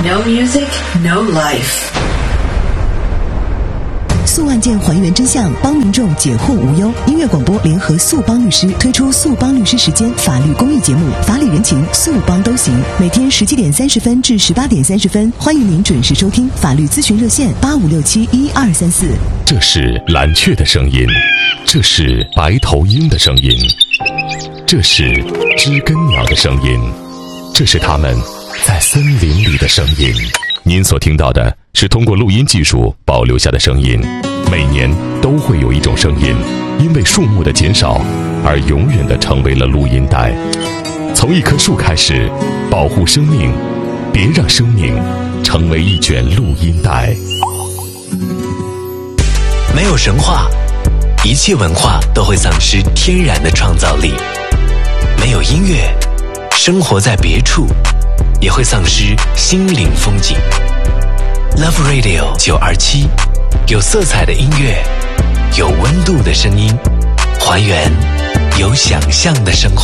No music, no life. 诉案件还原真相，帮民众解惑无忧。音乐广播联合速帮律师推出速帮律师时间法律公益节目，法理人情速帮都行。每天17点30分至18点30分，欢迎您准时收听法律咨询热线85671234。 这是蓝雀的声音，这是白头鹰的声音，这是知更鸟的声音，这是它们在森林里的声音。您所听到的是通过录音技术保留下的声音。每年都会有一种声音因为树木的减少而永远地成为了录音带。从一棵树开始，保护生命，别让生命成为一卷录音带。 没有神话，一切文化都会丧失天然的创造力。没有音乐，生活在别处也会丧失心灵风景。Love Radio 927，有色彩的音乐，有温度的声音，还原有想象的生活。